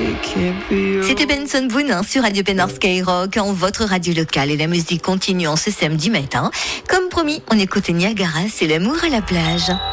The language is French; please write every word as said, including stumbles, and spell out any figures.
C'était Benson Boone hein, sur Radio Pénard Skyrock, en votre radio locale. Et la musique continue en ce samedi matin. Comme promis, on écoute Niagara, c'est l'amour à la plage.